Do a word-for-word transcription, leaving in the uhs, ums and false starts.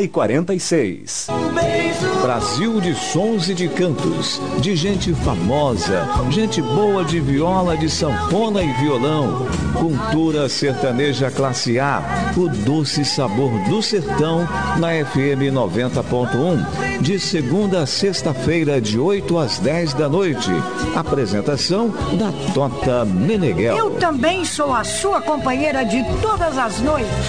e quarenta e seis. Brasil de sons e de cantos, de gente famosa, gente boa de viola, de sanfona e violão. Cultura sertaneja classe A, o doce sabor do sertão na F M noventa ponto um, de segunda a sexta-feira, de oito às dez da noite. Apresentação da Tota Meneghel. Eu também sou a sua companheira de todas as noites.